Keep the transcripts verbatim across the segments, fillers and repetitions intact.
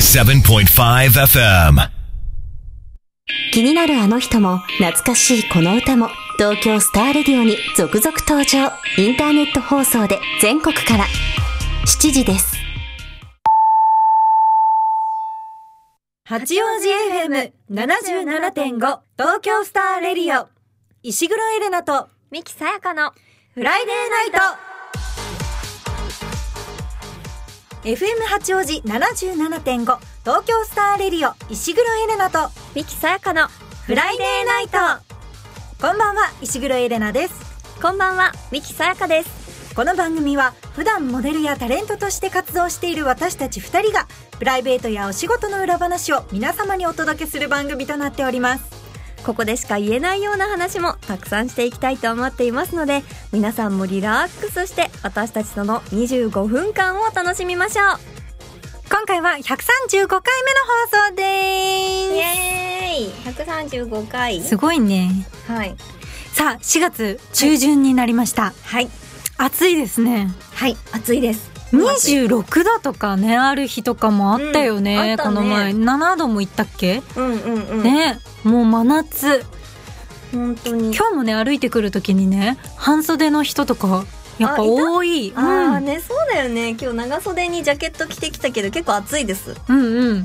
セブンポイントファイブエフエム気になるあの人も懐かしいこの歌も東京スターレディオに続々登場。インターネット放送で全国からしちじです。 八王子 エフエムななじゅうななてんご 東京スターレディオ、石黒エレナと三木さやかのフライデーナイト。 エフエム 八王子 ななじゅうななてんご 東京スターレディオ、石黒エレナと三木さやかのフライデーナイト。こんばんは、石黒エレナです。 こんばんは、三木さやかです。 この番組は普段モデルやタレントとして活動している私たちふたりがプライベートやお仕事の裏話を皆様にお届けする番組となっております。 ここでしか言えないような話もたくさんしていきたいと思っていますので、皆さんもリラックスして私たちとのにじゅうごふんかんを楽しみましょう。 今回はひゃくさんじゅうごかいめの放送でーす。 イエーイ、ひゃくさんじゅうごかい。 すごいね。 はい。 さあ、しがつ中旬になりました。 はい。 暑いですね。 はい、暑いです。 にじゅうろくどとかね、ある日とかもあったよね。うん、あったね。この前ななども行ったっけ？ うんうんうん。 ね、もう真夏。 本当に。 今日もね、歩いてくる時にね、半袖の人とかやっぱ多い。 あ、うん、あね、そうだよね。今日長袖にジャケット着てきたけど結構暑いです。 うんうん。うん、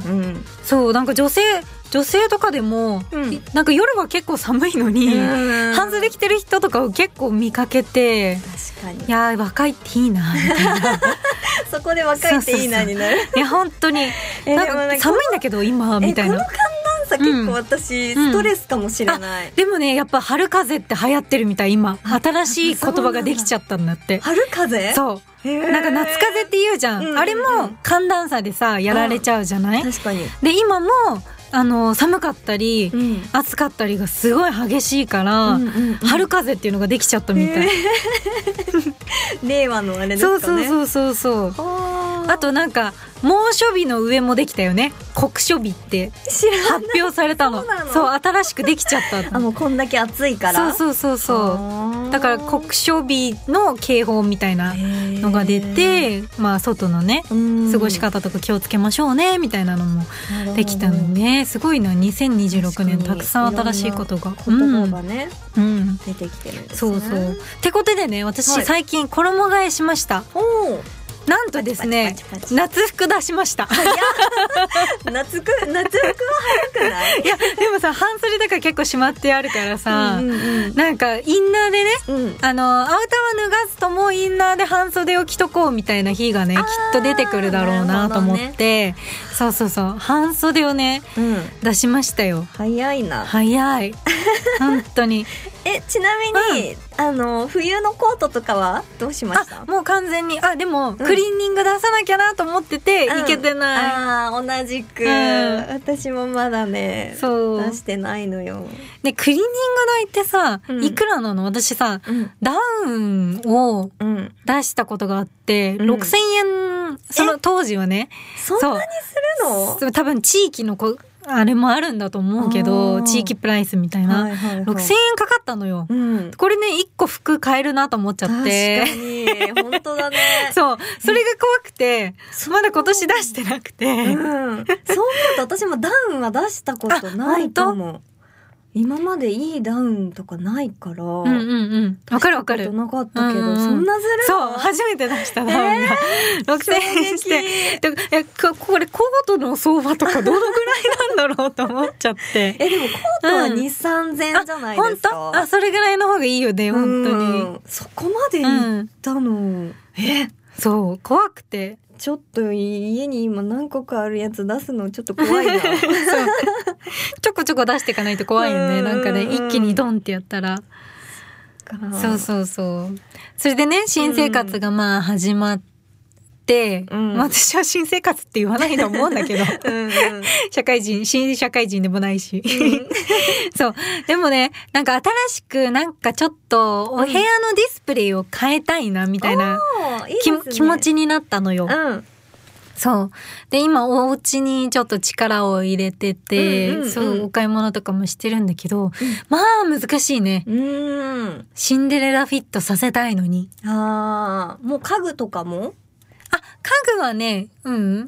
そう、なんか女性女性とかでも、うん、なんか夜は結構寒いのに、半袖着てる人とかを結構見かけて、 確かに。 いや若いっていいなみたいな。 そこで若いっていいなになる。 そうそうそう、いや本当になんか寒いんだけど今みたいな。 この寒暖差結構私、うん、ストレスかもしれない、うん、 でもね、やっぱ春風って流行ってるみたい。今新しい言葉ができちゃったんだって。 春風？ そう、なんか夏風って言うじゃん、うんうんうん、あれも寒暖差でさやられちゃうじゃない、 うん、確かに。 で今もあの寒かったり、うん、暑かったりがすごい激しいから、うんうんうん、春風っていうのができちゃったみたい。 令和のあれですかね。 そうそうそうそうそう。あとなんか猛暑日の上もできたよね。酷暑日って発表されたの。そうなの？そう、新しくできちゃった。 あ、もうこんだけ暑いから。 そうそうそうそう。だから酷暑日の警報みたいなのが出て、まあ外のね過ごし方とか気をつけましょうねみたいなのもできたのね。すごいな。にせんにじゅうろくねんたくさん新しいことが言葉がね、 うん、 出てきてるんですね。 そうそう。ってことでね、私、はい、最近衣替えしました。 おー、 なんとですね、夏服出しました。 夏服、夏服は早くない？ いや、でもさ、半袖だから結構しまってあるからさ、うんうんうん、なんかインナーでね、うん、あの、アウターは脱がすともうインナーで半袖を着とこうみたいな日がね、きっと出てくるだろうなと思って、ね、そうそうそう、半袖をね、うん、出しましたよ。 早いな。 早い。本当に。 え、ちなみに、うん、あの冬のコートとかはどうしました？ あ、もう完全に、あ、でも、うん、クリーニング出さなきゃなと思ってて、うん、いけてない。 ああ、同じく、うん、私もまだね、そう出してないのよ。 で、クリーニング代ってさ、うん、いくらなの？私さ、うん、ダウンを出したことがあって、うん、ろくせんえん、その当時はね。 そんなにするの？ そう、多分地域のこあれもあるんだと思うけど、地域プライスみたいな、はいはいはい、ろくせんえんかかったのよ、うん、これねいっこ服買えるなと思っちゃって。 確かに本当だね。 そう、それが怖くてまだ今年出してなくて、うん、 そう思うと私もダウンは出したことないと思う。今までいいダウンとかないから、うんうんうん、わかるわかる。 なかったけど、うんうん、そんなずるい。 そう、初めて出したダウンが、えー、ろくせんえんして、でえこれコートの相場とかどのぐらいなんだろうと思っちゃって。 えでもコートはに、さんぜんえんじゃないですか。 本当？あ、それぐらいの方がいいよね、本当に。 そこまで行ったの、うん、 え、そう怖くて。 ちょっと家に今何個かあるやつ出すのちょっと怖いな。そうちょこちょこ出していかないと怖いよね。なんかね、一気にドンってやったら。そうそうそう。それでね、新生活がまあ始まって、うん、私は新生活って言わないと思うんだけどうん、うん、社会人、新社会人でもないし、うん、そう。でもね、なんか新しくなんかちょっとお部屋のディスプレイを変えたいなみたいな、 うん、いいですね、 気持ちになったのよ。 うん、 そう。で、今お家にちょっと力を入れてて、うんうんうん、そう、お買い物とかもしてるんだけど、うん、まあ難しいね。 うん。 シンデレラフィットさせたいのに。 ああ、もう家具とかも？ あ、家具はね、うん。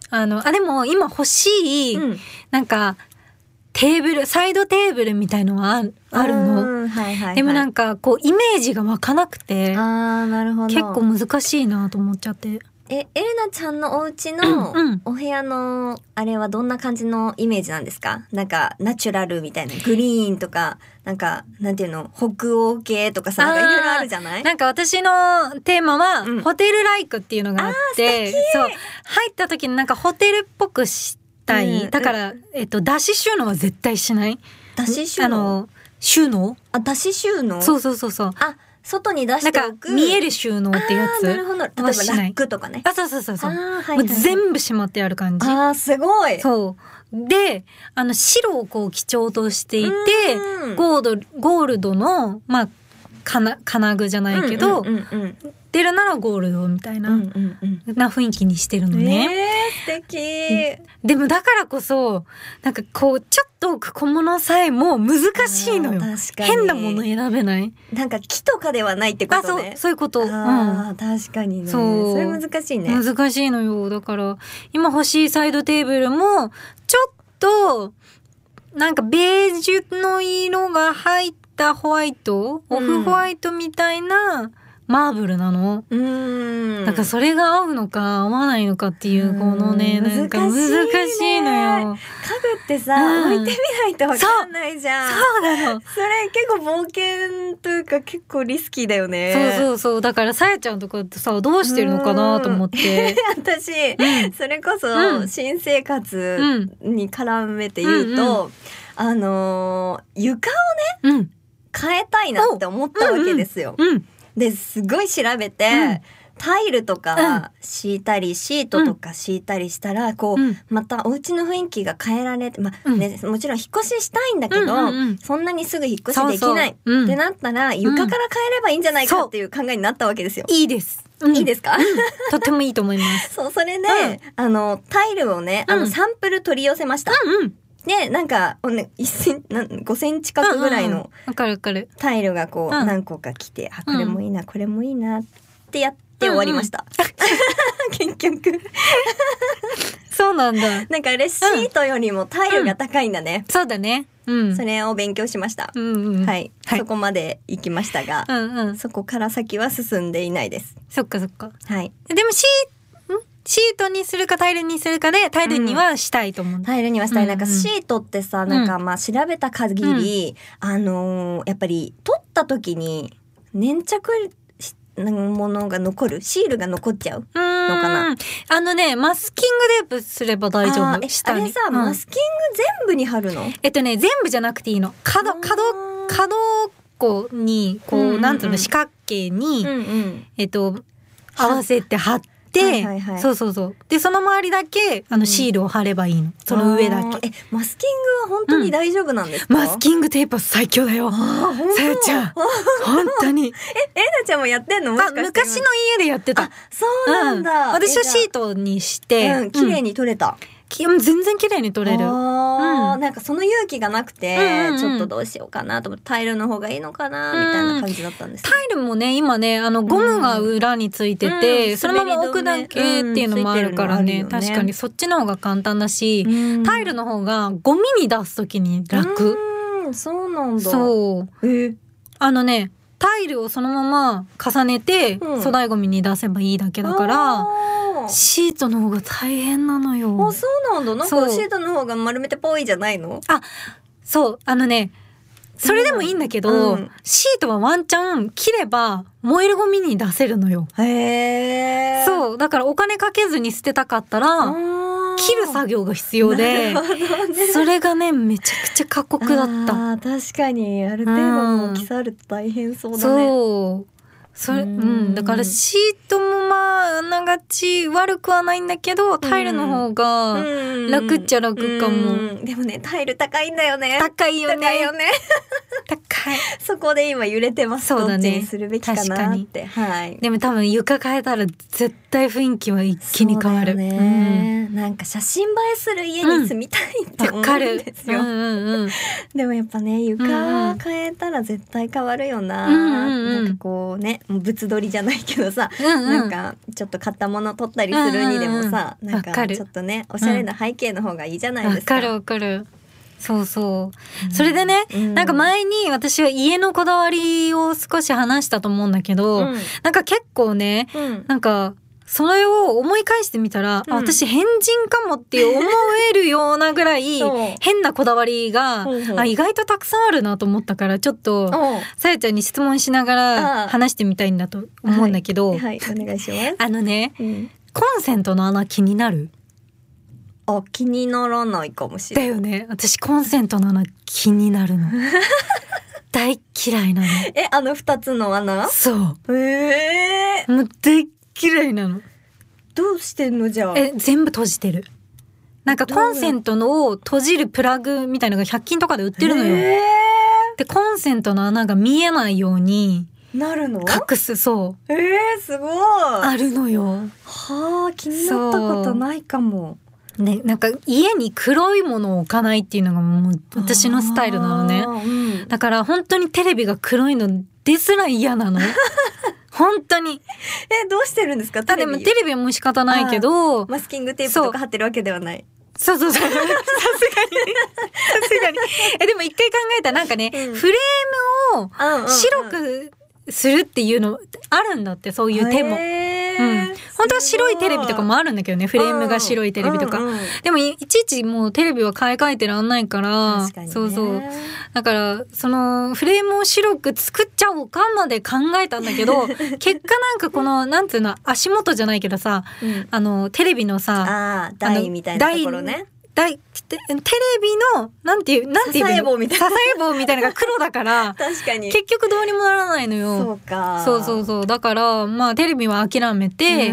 あの、あ、でも今欲しい、 うんなんか、テーブル、サイドテーブルみたいのはあるあるの。 うんはいはいはい、 でもなんか、こう、イメージが湧かなくて、 あーなるほど。 結構難しいなと思っちゃって。 え、エレナちゃんのお家のうんうんお部屋のあれはどんな感じのイメージなんですか？なんかナチュラルみたいな、グリーンとか、なんかなんていうの、北欧系とかさ、なんかいろいろあるじゃない？ なんか私のテーマは、 うんホテルライクっていうのがあって、そう、入った時になんかホテルっぽくしたい。 うんだから、えっと、出し収納は絶対しない。 出し収納？ あの、収納？ あ、出し収納？ そうそうそうそう。 あ、外に出なんかしておく。 見える収納ってやつあーなるほど。例えばラはしないックとかね。 あ、そうそうそうそう。 あーはいはいはいもう全部しまってある感じ。 あーすごい。 そう。で、あの、白をこう基調としていてうん、 ゴールド、ゴールドの、まあ、金、金具じゃないけど、 うんうんうん出るならゴールドみたいな、 うんうんうんな雰囲気にしてるのね。 えー、素敵。 でもだからこそ、なんかこう、ちょっと置く小物さえも難しいのよ。 あー確かに変なもの選べない。 なんか木とかではないってこあ、そうとね。、 そういうこと。うん。 あー確かにね。 そうそれ難しいね。 難しいのよ。だから、今欲しいサイドテーブルも、ちょっと、なんかベージュの色が入ったホワイト、オフホワイトみたいなマーブルなの。 うーん。 だからそれが合うのか合わないのかっていう、このね、 うんなんか難しいのよ。 家具ってさ、 うん置いてみないとわかんないじゃん。 そうなの。 それ結構冒険というか結構リスキーだよね。 そうそうそう。だからさやちゃんとかってさ、どうしてるのかなと思って。 私、 うんそれこそ、 うん新生活に絡めて言うと、 うんあのー床をうん。 変えたいなって思ったわけですよ。 うん。 で、すごい調べて、 うんタイルとか敷いたり、シートとか敷いたりしたら、こう、 うんまたお家の雰囲気が変えられて、まあ、 うんね、もちろん引っ越ししたいんだけど、 うんうんうんそんなにすぐ引っ越しできないそうそううんってなったら、床から変えればいいんじゃないかっていう考えになったわけですよ。 いいです。うんいいですか？ とってもいいと思います。 そう、それで、あの、タイルをね、あの、 うんサンプル取り寄せました。 うんうん。 で、なんか、おね、いっセンチ、なんごセンチ角ぐらいうんうんのわかるわかる。 タイルがこう、 うん何個か来て、あ、これもいいな、これもいいなってやって終わりました。結局。 そうなんだ。 なんかあれ、シートよりもタイルが高いんだね。 そうだね。うん。 それを勉強しました。 うんうん。 はい。 はいそこまで行きましたが、 うんうん。 そこから先は進んでいないです。 そっかそっか。 はい。 でもシー、んシートにするかタイルにするかで、タイルにはしたいと思う。 タイルにはしたい。 うんなんかシートってさ、なんかまあ調べた限り、あのーやっぱり取った時に粘着しなものが残る、シールが残っちゃう。 うーん。 のかなあのね、マスキングテープすれば大丈夫。 あーえ下に。 あれさ、 うんマスキング全部に貼るの？ えっとね、全部じゃなくていいの。角、角、角っこに、こう、 うんうんうんなんつうの、四角形に、 うんうん。 えっと、合わせて貼って、 はいはいはいそうそうそう。で、その周りだけ、あの、シールを貼ればいいの。その上だけ。 あーえ、マスキングは本当に大丈夫なんですか？ マスキングテープは最強だよ。 あー、本当さやちゃん。本当に。 え、エレナちゃんもやってんの？もしあ、 かして昔の家でやってた。 あ、そうなんだ。 うん私はシートトにして、 うん、綺麗に。 に取れた。 き全然綺麗に取れる。 あーうんなんかその勇気がなくて、 うんうんうんちょっとどうしようかなと思って、タイルの方がいいのかな、みたいな感じだったんです。 タイルもね、今ね、あの、ゴムが裏についてて、 うんそのまま置くだけっていうのもあるからね、 うんついてるのあるよね確かにそっちの方が簡単だし、 うんタイルの方がゴミに出すときに楽。 うん、そうなんだ。 そう。 う。えあのね、タイルをそのまま重ねてうん粗大ゴミに出せばいいだけだから、 あーシートの方が大変なのよあ、。そうなんだ。なんそうかシートの方が丸めてぽいじゃないの？ あ、そう、あのね、それでもいいんだけど、 うんシートはワンチャン切れば燃えるゴミに出せるのよ。 へー。う。 そう、だからお金かけずに捨てたかったら、切る作業が必要で、 なるほどねそれがね、めちゃくちゃ過酷だった。 あー確かに、ある程度の大きさあると大変そうだね。 そう。それ、 ううんん。だからシートもまあ、あながち悪くはないんだけど、タイルの方がうん楽っちゃ楽かも。 うんでもね、タイル高いんだよね。 高いよね。 高いよね。 高い。 そこで今揺れてます。 そうだねどっちにするべきかなって。はい。 でも多分床変えたら絶対雰囲気は一気に変わる。 そうだよね、なんか写真映えする家に住みたいって思うんわかる。 ですよ。 うんうんうん。 でもやっぱね、 うんう床ん変えたら絶対変わるよな。 うんうんうんなんかこうね、 物撮りじゃないけどさ、 うんうん、 なんかちょっと買ったもの撮ったりするにでもさ、 うんうんうん、 なんかちょっとねおしゃれな背景の方がいいじゃないですか。 わかるわかる。そうそう、うん、それでね、うん、なんか前に私は家のこだわりを少し話したと思うんだけど、うん、なんか結構ね、うん、なんかそれを思い返してみたら、うん、私変人かもって思えるようなぐらい変なこだわりがあ意外とたくさんあるなと思ったから、ちょっとさやちゃんに質問しながら話してみたいんだと思うんだけど、 はい、はい、お願いします。 あのね、うん、コンセントの穴気になる？ あ、気にならないかもしれない。 だよね。私コンセントの穴気になるの。大嫌いなの。 え、あの二つの穴？ そう。 えー、もう大嫌いなの。 どうしてんのじゃあ？ え、全部閉じてる。なんかコンセントのを閉じるプラグみたいなのがひゃく均とかで売ってるのよ。 えー、で、コンセントの穴が見えないようになるの？ 隠す、そう。 えー、すごい。 あるのよ。 はあ、気になったことないかも。 ね、なんか家に黒いものを置かないっていうのがもう私のスタイルなのね、うん、だから本当にテレビが黒いのですら嫌なの。本当に。 え、どうしてるんですか？テレビ。 でもテレビはもう仕方ないけど、 マスキングテープとか貼ってるわけではない。 そうそうそう。さすがに。さすがに。え、でも一回考えたらなんかね、うん、フレームを白くするっていうのあるんだって、そういう手も。うん、本当は白いテレビとかもあるんだけどね、フレームが白いテレビとか、うんうんうん、でも い, いちいちもうテレビは買い替えてらんないから、 確かにね、 そうそう、だからそのフレームを白く作っちゃおうかまで考えたんだけど結果なんかこのなんていうの足元じゃないけどさ、うん、あのテレビのさあ台みたいなところね、 テ, テレビのなんていうなんていうの支え棒みたいな支え棒みたいなのが黒だから確かに結局どうにもならないのよ。 そうか。 そうそうそう。だからまあテレビは諦めて、うん、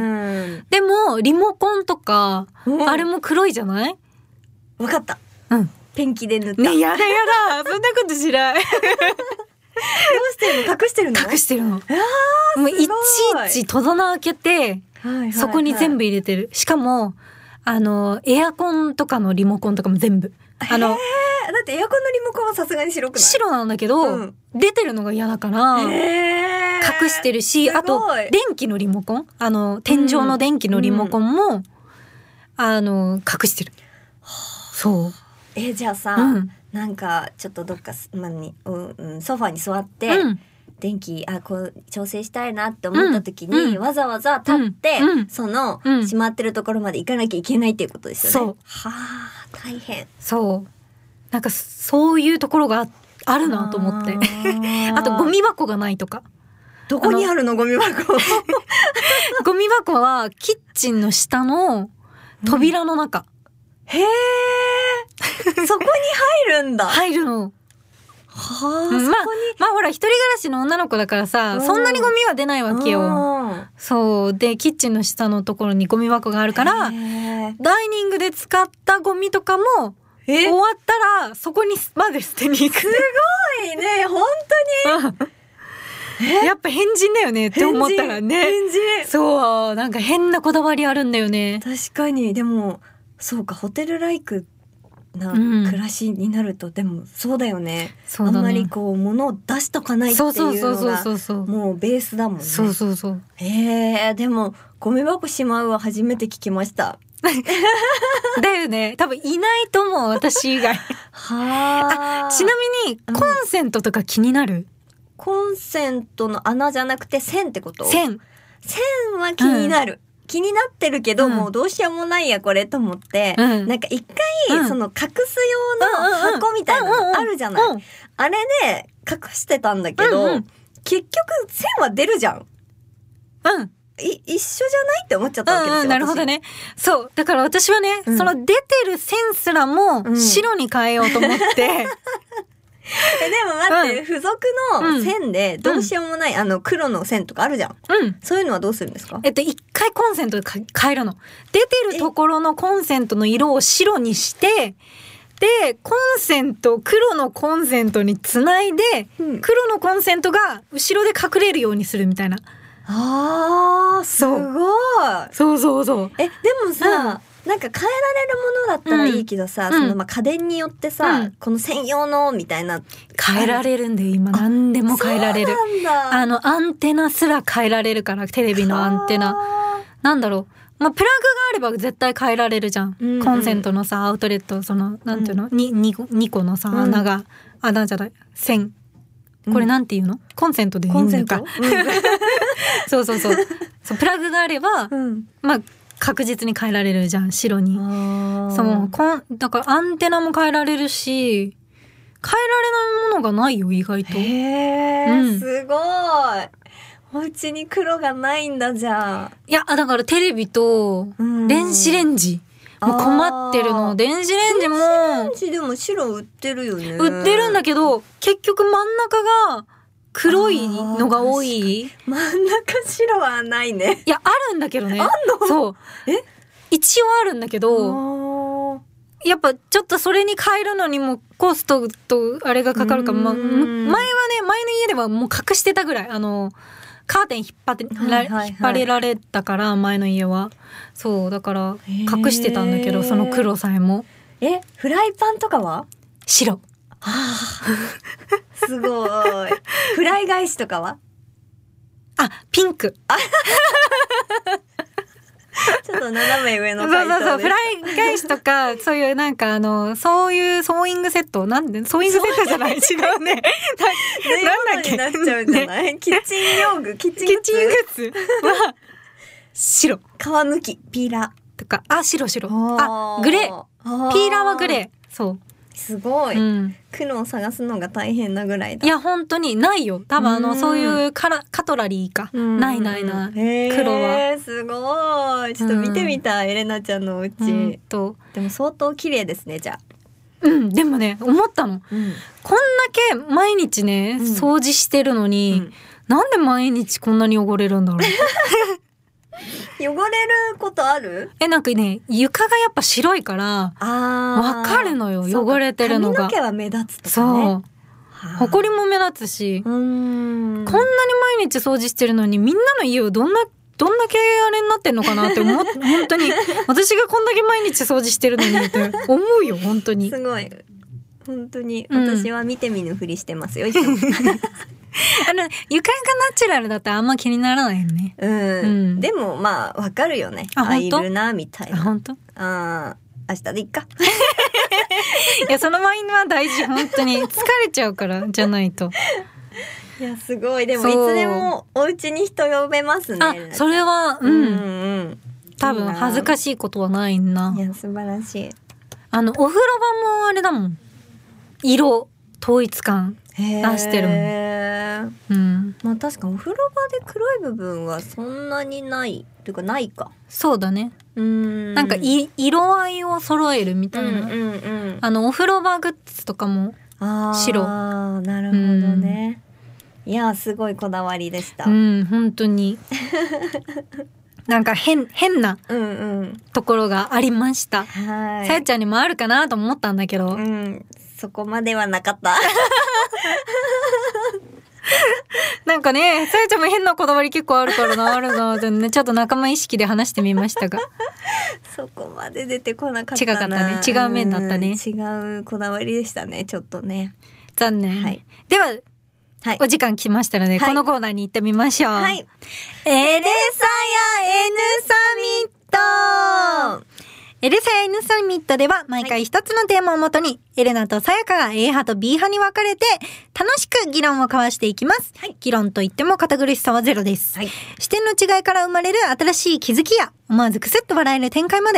でもリモコンとか、うん、あれも黒いじゃない？ わかった。 うん。 ペンキで塗った。 ね、やだやだ。そんなことしない。どうしてるの？隠してるの？ 隠してるの。もういちいち戸棚開けて、はいはいはい、そこに全部入れてる。しかもあのエアコンとかのリモコンとかも全部あのだってエアコンのリモコンはさすがに白くない？ 白なんだけど、うん、出てるのが嫌だから隠してるし、あと電気のリモコンあの天井の電気のリモコンも、うん、あの隠してる。そう。 えじゃあさ、うん、なんかちょっとどっか、まにうん、ソファに座って、うん、電気あこう調整したいなって思った時に、うん、わざわざ立って、うん、その、うん、閉まってるところまで行かなきゃいけないっていうことですよね。そうはあ大変。 そうなんかそういうところが あ, あるなと思って あ, あとゴミ箱がないとか。 どこにあるのゴミ箱？ ゴミ箱はキッチンの下の扉の中、 うん、へーそこに入るんだ。 入るの。 はあ、 まあ、まあほら一人暮らしの女の子だからさ、うん、そんなにゴミは出ないわけよ、うん、そうでキッチンの下のところにゴミ箱があるからダイニングで使ったゴミとかも終わったらそこにまで捨てに行く。 すごいね本当にやっぱ変人だよねって思ったらね。 変人そうなんか変なこだわりあるんだよね。 確かに。でもそうかホテルライクな暮らしになると、うん、でもそうだよね。そうだね。あんまりこう物を出しとかないっていうのがもうベースだもんね。 そうそうそう。 へえでもゴミ箱しまうは初めて聞きました。 だよね。多分いないと思う私以外。はあ。ちなみにコンセントとか気になる？うん、 コンセントの穴じゃなくて線ってこと？ 線。 線は気になる。うん気になってるけど、うん、もうどうしようもないやこれと思って、うん、なんか一回、うん、その隠す用の箱みたいなのあるじゃない、うんうんうん、あれで隠してたんだけど、うんうん、結局線は出るじゃん。 うんい一緒じゃないって思っちゃったわけですよ、うんうん、 なるほどね。そうだから私はね、うん、その出てる線すらも白に変えようと思って、うんえでも待って、うん、付属の線でどうしようもない、うん、あの黒の線とかあるじゃん、うん、そういうのはどうするんですか？ えっと一回コンセントで変えるの。出てるところのコンセントの色を白にしてでコンセント黒のコンセントにつないで、うん、黒のコンセントが後ろで隠れるようにするみたいな。 あーすごい。 そうそうそう。 えでもさ、うんなんか変えられるものだったらいいけどさ、 うん、 そのまあ家電によってさ、うん、この専用のみたいな変えられるんで今何でも変えられる。 そうなんだ。 あのアンテナすら変えられるからテレビのアンテナなんだろう、まあ、プラグがあれば絶対変えられるじゃん、うんうん、コンセントのさアウトレットそのなんていうの、うん、に 2, 2個のさ穴が、うん、穴じゃない線これなんていうの、うん、コンセントでいいのか、うん、そうそうそうそうプラグがあれば、うん、まあ確実に変えられるじゃん白に。そうこんだからアンテナも変えられるし変えられないものがないよ意外と。 へー、うん、すごい。お家に黒がないんだじゃあ。 いやだからテレビと電子レンジ、もう困ってるの。電子レンジも電子レンジでも白売ってるよね。 売ってるんだけど結局真ん中が黒いのが多い。 真ん中白はないね。 いやあるんだけどね。 あんの？ そう。 え？ 一応あるんだけどやっぱちょっとそれに変えるのにもコストとあれがかかるから、ま、前はね前の家ではもう隠してたぐらいあのカーテン引っ張って、はいはいはい、引っ張れられたから前の家はそうだから隠してたんだけどその黒さえも。 えフライパンとかは白。はあ、すごい。フライ返しとかはあピンク。 ちょっと斜め上の回答です。 そうそうそうフライ返しとかそういうなんかあのそういうソーイングセットなんでソーイングセットじゃない違うね。なんだっけになっちゃうんじゃない、ね、キッチン用具キッチングッズキッチングッズは白。 皮抜きピーラーとかあ白白あグレーピーラーはグレーそう。 すごい、うん、黒を探すのが大変なぐらいだ。 いや本当にないよ多分あのそういうカラカトラリーかないないな黒は。 すごいちょっと見てみたい、うん、エレナちゃんのお家、うん、とでも相当綺麗ですねじゃあ。 うんでもね思ったの、うん、こんだけ毎日ね掃除してるのに、うん、なんで毎日こんなに汚れるんだろう。 汚れることある？ えなんかね床がやっぱ白いからわかるのよ汚れてるのが。 髪の毛は目立つとかね。 そうほこりも目立つしうーんこんなに毎日掃除してるのにみんなの家をどんなどんだけあれになってんのかなって思って本当に私がこんだけ毎日掃除してるのにって思うよ本当に。 すごい本当に私は見て見ぬふりしてますよ、うん、いつもあの床がナチュラルだったらあんま気にならないよね。 うん、うん、でもまあわかるよね。あいるなみたいな。 あ本当？ あ明日でいっか。 いやそのマインドは大事本当に疲れちゃうからじゃないと。 いやすごいでもいつでもお家に人呼べますね。 あそれはうん、うんうん、多分恥ずかしいことはないな。 いや素晴らしい。あのお風呂場もあれだもん色統一感出してるもん。うん、 まあ確かお風呂場で黒い部分はそんなにないというかないか。 そうだね。うん。なんかい色合いを揃えるみたいな。うんうんうん、あのお風呂場グッズとかも白。 ああなるほどね。うん、いやすごいこだわりでした。 うん本当に。なんか変変なところがありました。はい。さやちゃんにもあるかなと思ったんだけど。 うん。そこまではなかった。 なんかね、さやちゃんも変なこだわり結構あるからな、あるなってね、ちょっと仲間意識で話してみましたが。 そこまで出てこなかったな。 違かったね。違う面だったね。 違うこだわりでしたね、ちょっとね。 残念。はい、では、はい、お時間来ましたので、はい、このコーナーに行ってみましょう。はい。エレサヤ N サミットエレサヤ N サミットでは毎回一つのテーマをもとに、エレナとサヤカが A 派と B 派に分かれて楽しく議論を交わしていきます。はい、議論といっても堅苦しさはゼロです。はい、視点の違いから生まれる新しい気づきや思わずクスッと笑える展開まで